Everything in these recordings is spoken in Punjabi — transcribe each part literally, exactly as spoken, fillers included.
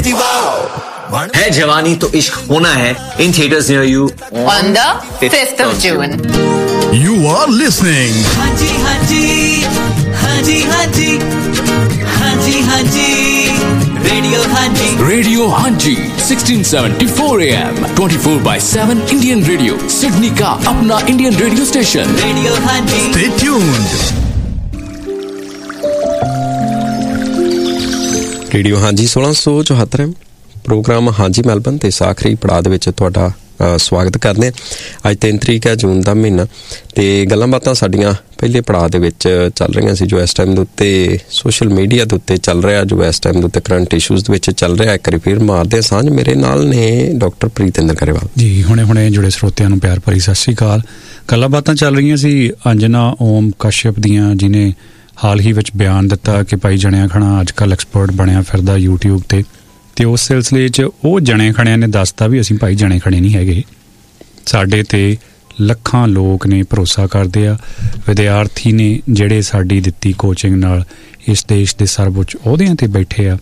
है जवानी तो इश्क होना है in theaters near you on the fifth of June. You are listening. Haji Haji Haji Haji Haji Haji Radio Haji Radio Haji sixteen seventy-four A M twenty-four by seven Indian Radio Sydney का अपना Indian radio station Radio Haji. Stay tuned. Radio ਹਾਂਜੀ सोलह सौ चौहत्तर ਪ੍ਰੋਗਰਾਮ ਹਾਂਜੀ ਮੈਲਬਨ ਤੇ ਆਖਰੀ ਪੜਾਅ ਦੇ ਵਿੱਚ ਤੁਹਾਡਾ ਸਵਾਗਤ ਕਰਦੇ ਹਾਂ। ਅੱਜ ਤਿੰਨ ਤਰੀਕ ਹੈ ਜੂਨ ਦਾ ਮਹੀਨਾ ਤੇ ਗੱਲਾਂ ਬਾਤਾਂ ਸਾਡੀਆਂ ਪਹਿਲੇ ਪੜਾਅ ਦੇ ਵਿੱਚ ਚੱਲ ਰਹੀਆਂ ਸੀ ਜੋ ਇਸ ਟਾਈਮ ਦੇ ਉੱਤੇ ਸੋਸ਼ਲ ਮੀਡੀਆ ਦੇ ਉੱਤੇ ਚੱਲ ਰਿਹਾ, ਜੋ ਇਸ ਟਾਈਮ ਦੇ ਉੱਤੇ ਕਰੰਟ ਇਸ਼ੂਜ਼ ਦੇ ਵਿੱਚ ਚੱਲ ਰਿਹਾ। ਇੱਕ ਵਾਰੀ ਫਿਰ ਮਾਰਦੇ ਸਾਂਝ। ਮੇਰੇ ਨਾਲ ਨੇ ਡਾਕਟਰ ਪ੍ਰੀਤਿੰਦਰ ਗਰੇਵਾਲ ਜੀ। ਹੁਣੇ ਹੁਣੇ ਜੁੜੇ ਸਰੋਤਿਆਂ ਨੂੰ ਪਿਆਰ ਭਰੀ ਸਤਿ ਸ਼੍ਰੀ ਅਕਾਲ। ਗੱਲਾਂ ਬਾਤਾਂ ਚੱਲ ਰਹੀਆਂ ਸੀ ਅੰਜਨਾ ਓਮ ਕਸ਼ਯਪ ਦੀਆਂ, ਜਿਹਨੇ ਹਾਲ ਹੀ ਵਿੱਚ ਬਿਆਨ ਦਿੱਤਾ ਕਿ ਭਾਈ ਜਣਿਆ ਖਣਾ ਅੱਜ ਕੱਲ੍ਹ ਐਕਸਪਰਟ ਬਣਿਆ ਫਿਰਦਾ ਯੂਟਿਊਬ ਤੇ ਤੇ ਉਸ ਸਿਲਸਿਲੇ 'ਚ ਉਹ ਜਣੇ ਖਣਿਆਂ ਨੇ ਦੱਸਤਾ ਵੀ ਅਸੀਂ ਭਾਈ ਜਣੇ ਖਣੇ ਨਹੀਂ ਹੈਗੇ, ਸਾਡੇ ਤੇ ਲੱਖਾਂ ਲੋਕ ਨੇ ਭਰੋਸਾ ਕਰਦੇ ਆ, ਵਿਦਿਆਰਥੀ ਨੇ ਜਿਹੜੇ ਸਾਡੀ ਦਿੱਤੀ ਕੋਚਿੰਗ ਨਾਲ ਇਸ ਦੇਸ਼ ਦੇ ਸਰਵਉੱਚ ਅਹੁਦਿਆਂ ਤੇ ਬੈਠੇ ਆ।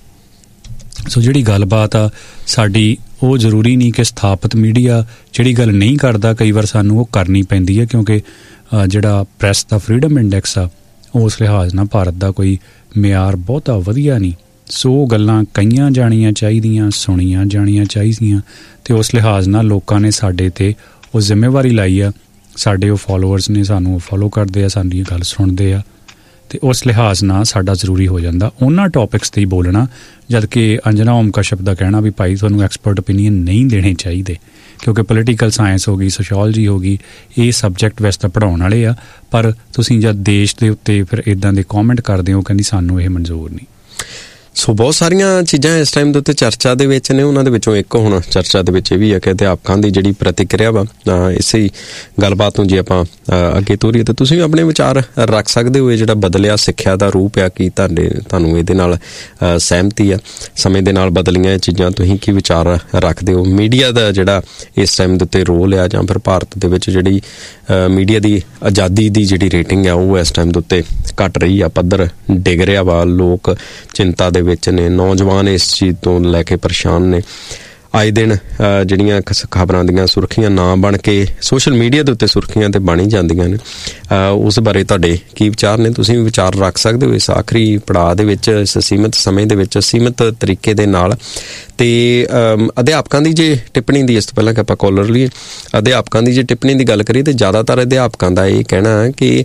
ਸੋ ਜਿਹੜੀ ਗੱਲਬਾਤ ਆ ਸਾਡੀ ਉਹ ਜ਼ਰੂਰੀ ਨਹੀਂ ਕਿ ਸਥਾਪਿਤ ਮੀਡੀਆ ਜਿਹੜੀ ਗੱਲ ਨਹੀਂ ਕਰਦਾ, ਕਈ ਵਾਰ ਸਾਨੂੰ ਉਹ ਕਰਨੀ ਪੈਂਦੀ ਹੈ ਕਿਉਂਕਿ ਜਿਹੜਾ ਪ੍ਰੈਸ ਦਾ ਫਰੀਡਮ ਇੰਡੈਕਸ ਆ ਉਸ ਲਿਹਾਜ਼ ਨਾਲ ਭਾਰਤ ਦਾ ਕੋਈ ਮਿਆਰ ਬਹੁਤਾ ਵਧੀਆ ਨਹੀਂ। ਸੋ ਗੱਲਾਂ ਕਈਆਂ ਜਾਣੀਆਂ ਚਾਹੀਦੀਆਂ, ਸੁਣੀਆਂ ਜਾਣੀਆਂ ਚਾਹੀਦੀਆਂ ਅਤੇ ਉਸ ਲਿਹਾਜ਼ ਨਾਲ ਲੋਕਾਂ ਨੇ ਸਾਡੇ 'ਤੇ ਉਹ ਜ਼ਿੰਮੇਵਾਰੀ ਲਾਈ ਆ। ਸਾਡੇ ਉਹ ਫੋਲੋਅਰਸ ਨੇ, ਸਾਨੂੰ ਫੋਲੋ ਕਰਦੇ ਆ, ਸਾਡੀ ਗੱਲ ਸੁਣਦੇ ਆ ਅਤੇ ਉਸ ਲਿਹਾਜ਼ ਨਾਲ ਸਾਡਾ ਜ਼ਰੂਰੀ ਹੋ ਜਾਂਦਾ ਉਹਨਾਂ ਟੋਪਿਕਸ 'ਤੇ ਹੀ ਬੋਲਣਾ। ਜਦ ਕਿ ਅੰਜਨਾ ਓਮ ਕਸ਼ਯਪ ਦਾ ਕਹਿਣਾ ਵੀ ਭਾਈ ਤੁਹਾਨੂੰ ਐਕਸਪਰਟ ਓਪੀਨੀਅਨ ਨਹੀਂ ਦੇਣੇ ਚਾਹੀਦੇ ਕਿਉਂਕਿ ਪੋਲੀਟੀਕਲ ਸਾਇੰਸ ਹੋ ਗਈ, ਸੋਸ਼ੋਲੋਜੀ ਹੋ ਗਈ, ਇਹ ਸਬਜੈਕਟ ਵੈਸੇ ਤਾਂ ਪੜ੍ਹਾਉਣ ਵਾਲੇ ਆ, ਪਰ ਤੁਸੀਂ ਜਦ ਦੇਸ਼ ਦੇ ਉੱਤੇ ਫਿਰ ਇੱਦਾਂ ਦੇ ਕੌਮੈਂਟ ਕਰਦੇ ਹੋ ਕਹਿੰਦੀ ਸਾਨੂੰ ਇਹ ਮਨਜ਼ੂਰ ਨਹੀਂ। ਸੋ ਬਹੁਤ ਸਾਰੀਆਂ ਚੀਜ਼ਾਂ ਇਸ ਟਾਈਮ ਦੇ ਉੱਤੇ ਚਰਚਾ ਦੇ ਵਿੱਚ ਨੇ। ਉਹਨਾਂ ਦੇ ਵਿੱਚੋਂ ਇੱਕ ਹੁਣ ਚਰਚਾ ਦੇ ਵਿੱਚ ਇਹ ਵੀ ਹੈ ਕਿ ਅਧਿਆਪਕਾਂ ਦੀ ਜਿਹੜੀ ਪ੍ਰਤੀਕਿਰਿਆ ਵਾ, ਇਸੇ ਹੀ ਗੱਲਬਾਤ ਨੂੰ ਜੇ ਆਪਾਂ ਅੱਗੇ ਤੋਰੀਏ ਤਾਂ ਤੁਸੀਂ ਵੀ ਆਪਣੇ ਵਿਚਾਰ ਰੱਖ ਸਕਦੇ ਹੋ। ਇਹ ਜਿਹੜਾ ਬਦਲਿਆ ਸਿੱਖਿਆ ਦਾ ਰੂਪ ਆ, ਕੀ ਤੁਹਾਡੇ ਤੁਹਾਨੂੰ ਇਹਦੇ ਨਾਲ ਸਹਿਮਤੀ ਆ? ਸਮੇਂ ਦੇ ਨਾਲ ਬਦਲੀਆਂ ਇਹ ਚੀਜ਼ਾਂ, ਤੁਸੀਂ ਕੀ ਵਿਚਾਰ ਰੱਖਦੇ ਹੋ? ਮੀਡੀਆ ਦਾ ਜਿਹੜਾ ਇਸ ਟਾਈਮ ਦੇ ਉੱਤੇ ਰੋਲ ਆ, ਜਾਂ ਫਿਰ ਭਾਰਤ ਦੇ ਵਿੱਚ ਜਿਹੜੀ ਮੀਡੀਆ ਦੀ ਆਜ਼ਾਦੀ ਦੀ ਜਿਹੜੀ ਰੇਟਿੰਗ ਆ ਉਹ ਇਸ ਟਾਈਮ ਦੇ ਉੱਤੇ ਘੱਟ ਰਹੀ ਆ, ਪੱਧਰ ਡਿੱਗ ਰਿਹਾ ਵਾ, ਲੋਕ ਚਿੰਤਾ ਦੇ ਵਿੱਚ ਨੇ, ਨੌਜਵਾਨ ਇਸ ਚੀਜ਼ ਤੋਂ ਲੈ ਕੇ ਪਰੇਸ਼ਾਨ ਨੇ। ਆਏ ਦਿਨ ਜਿਹੜੀਆਂ ਖਬਰਾਂ ਦੀਆਂ ਸੁਰਖੀਆਂ ਨਾ ਬਣ ਕੇ ਸੋਸ਼ਲ ਮੀਡੀਆ ਦੇ ਉੱਤੇ ਸੁਰਖੀਆਂ ਤੇ ਬਣ ਹੀ ਜਾਂਦੀਆਂ ਨੇ। ਉਸ ਬਾਰੇ ਤੁਹਾਡੇ ਕੀ ਵਿਚਾਰ ਨੇ? ਤੁਸੀਂ ਵੀ ਵਿਚਾਰ ਰੱਖ ਸਕਦੇ ਹੋ ਇਸ ਆਖਰੀ ਪੜਾਅ ਦੇ ਵਿੱਚ, ਇਸ ਸੀਮਿਤ ਸਮੇਂ ਦੇ ਵਿੱਚ, ਸੀਮਿਤ ਤਰੀਕੇ ਦੇ ਨਾਲ। ਤੇ ਅਧਿਆਪਕਾਂ ਦੀ ਜੇ ਟਿੱਪਣੀ ਦੀ, ਇਸ ਤੋਂ ਪਹਿਲਾਂ ਕਿ ਆਪਾਂ ਕਾਲਰ ਲਈਏ, ਅਧਿਆਪਕਾਂ ਦੀ ਜੇ ਟਿੱਪਣੀ ਦੀ ਗੱਲ ਕਰੀਏ ਤਾਂ ਜ਼ਿਆਦਾਤਰ ਅਧਿਆਪਕਾਂ ਦਾ ਇਹ ਕਹਿਣਾ ਹੈ ਕਿ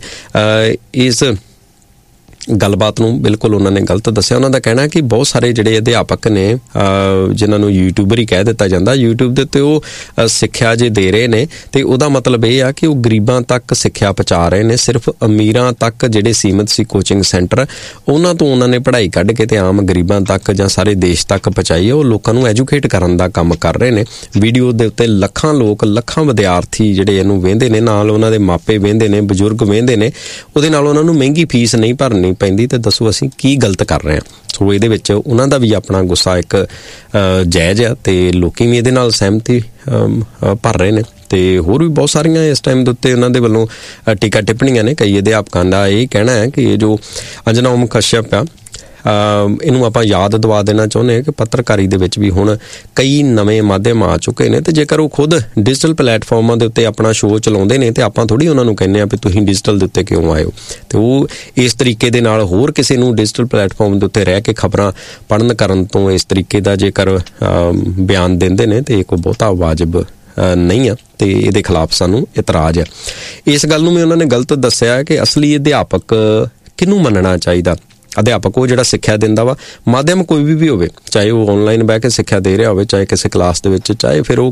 ਇਸ ਗੱਲਬਾਤ ਨੂੰ ਬਿਲਕੁਲ ਉਹਨਾਂ ਨੇ ਗਲਤ ਦੱਸਿਆ। ਉਹਨਾਂ ਦਾ ਕਹਿਣਾ ਕਿ ਬਹੁਤ ਸਾਰੇ ਜਿਹੜੇ ਅਧਿਆਪਕ ਨੇ ਜਿਨ੍ਹਾਂ ਨੂੰ ਯੂਟਿਊਬਰ ਹੀ ਕਹਿ ਦਿੱਤਾ ਜਾਂਦਾ, ਯੂਟਿਊਬ ਦੇ ਉੱਤੇ ਉਹ ਸਿੱਖਿਆ ਜੇ ਦੇ ਰਹੇ ਨੇ ਅਤੇ ਉਹਦਾ ਮਤਲਬ ਇਹ ਆ ਕਿ ਉਹ ਗਰੀਬਾਂ ਤੱਕ ਸਿੱਖਿਆ ਪਹੁੰਚਾ ਰਹੇ ਨੇ। ਸਿਰਫ ਅਮੀਰਾਂ ਤੱਕ ਜਿਹੜੇ ਸੀਮਿਤ ਸੀ ਕੋਚਿੰਗ ਸੈਂਟਰ, ਉਹਨਾਂ ਤੋਂ ਉਹਨਾਂ ਨੇ ਪੜ੍ਹਾਈ ਕੱਢ ਕੇ ਅਤੇ ਆਮ ਗਰੀਬਾਂ ਤੱਕ ਜਾਂ ਸਾਰੇ ਦੇਸ਼ ਤੱਕ ਪਹੁੰਚਾਈ ਹੈ। ਉਹ ਲੋਕਾਂ ਨੂੰ ਐਜੂਕੇਟ ਕਰਨ ਦਾ ਕੰਮ ਕਰ ਰਹੇ ਨੇ। ਵੀਡੀਓ ਦੇ ਉੱਤੇ ਲੱਖਾਂ ਲੋਕ, ਲੱਖਾਂ ਵਿਦਿਆਰਥੀ ਜਿਹੜੇ ਇਹਨੂੰ ਵੇਖਦੇ ਨੇ, ਨਾਲ ਉਹਨਾਂ ਦੇ ਮਾਪੇ ਵੇਖਦੇ ਨੇ, ਬਜ਼ੁਰਗ ਵੇਖਦੇ ਨੇ। ਉਹਦੇ ਨਾਲ ਉਹਨਾਂ ਨੂੰ ਮਹਿੰਗੀ ਫੀਸ ਨਹੀਂ ਭਰਨੀ ਪੈਂਦੀ। ਤੇ ਦੱਸੋ ਅਸੀਂ ਕੀ ਗਲਤ ਕਰ ਰਹੇ ਹਾਂ? ਸੋ ਇਹਦੇ ਵਿੱਚ ਉਹਨਾਂ ਦਾ ਵੀ ਆਪਣਾ ਗੁੱਸਾ ਇੱਕ ਜਾਇਜ਼ ਆ ਤੇ ਲੋਕੀ ਵੀ ਇਹਦੇ ਨਾਲ ਸਹਿਮਤੀ ਭਰ ਰਹੇ ਨੇ। ਤੇ ਹੋਰ ਵੀ ਬਹੁਤ ਸਾਰੀਆਂ ਇਸ ਟਾਈਮ ਦੇ ਉੱਤੇ ਉਹਨਾਂ ਦੇ ਵੱਲੋਂ ਟੀਕਾ ਟਿੱਪਣੀਆਂ ਨੇ। ਕਈ ਅਧਿਆਪਕਾਂ ਦਾ ਇਹ ਕਹਿਣਾ ਹੈ ਕਿ ਇਹ ਜੋ ਅੰਜਨਾ ਓਮ ਕਸ਼ਯਪ ਆ, ਇਹਨੂੰ ਆਪਾਂ ਯਾਦ ਦਵਾ ਦੇਣਾ ਚਾਹੁੰਦੇ ਹਾਂ ਕਿ ਪੱਤਰਕਾਰੀ ਦੇ ਵਿੱਚ ਵੀ ਹੁਣ ਕਈ ਨਵੇਂ ਮਾਧਿਅਮ ਆ ਚੁੱਕੇ ਨੇ। ਅਤੇ ਜੇਕਰ ਉਹ ਖੁਦ ਡਿਜੀਟਲ ਪਲੇਟਫਾਰਮਾਂ ਦੇ ਉੱਤੇ ਆਪਣਾ ਸ਼ੋਅ ਚਲਾਉਂਦੇ ਨੇ ਅਤੇ ਆਪਾਂ ਥੋੜ੍ਹੀ ਉਹਨਾਂ ਨੂੰ ਕਹਿੰਦੇ ਹਾਂ ਵੀ ਤੁਸੀਂ ਡਿਜੀਟਲ ਦੇ ਉੱਤੇ ਕਿਉਂ ਆਏ ਹੋ। ਅਤੇ ਉਹ ਇਸ ਤਰੀਕੇ ਦੇ ਨਾਲ ਹੋਰ ਕਿਸੇ ਨੂੰ ਡਿਜੀਟਲ ਪਲੇਟਫਾਰਮ ਦੇ ਉੱਤੇ ਰਹਿ ਕੇ ਖਬਰਾਂ ਪੜ੍ਹਨ ਕਰਨ ਤੋਂ ਇਸ ਤਰੀਕੇ ਦਾ ਜੇਕਰ ਬਿਆਨ ਦਿੰਦੇ ਨੇ ਤਾਂ ਇਹ ਕੋਈ ਬਹੁਤਾ ਵਾਜਬ ਨਹੀਂ ਆ ਅਤੇ ਇਹਦੇ ਖਿਲਾਫ ਸਾਨੂੰ ਇਤਰਾਜ਼ ਆ। ਇਸ ਗੱਲ ਨੂੰ ਵੀ ਉਹਨਾਂ ਨੇ ਗਲਤ ਦੱਸਿਆ ਕਿ ਅਸਲੀ ਅਧਿਆਪਕ ਕਿਹਨੂੰ ਮੰਨਣਾ ਚਾਹੀਦਾ। ਅਧਿਆਪਕ ਉਹ ਜਿਹੜਾ ਸਿੱਖਿਆ ਦਿੰਦਾ ਵਾ, ਮਾਧਿਅਮ ਕੋਈ ਵੀ ਵੀ ਹੋਵੇ, ਚਾਹੇ ਉਹ ਔਨਲਾਈਨ ਬਹਿ ਕੇ ਸਿੱਖਿਆ ਦੇ ਰਿਹਾ ਹੋਵੇ, ਚਾਹੇ ਕਿਸੇ ਕਲਾਸ ਦੇ ਵਿੱਚ, ਚਾਹੇ ਫਿਰ ਉਹ